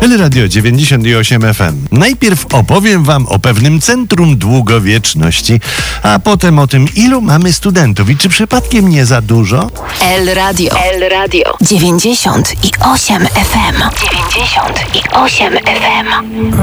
El Radio 98 FM. Najpierw opowiem wam o pewnym centrum długowieczności, a potem o tym, ilu mamy studentów i czy przypadkiem nie za dużo? El Radio 98 FM. 98 FM.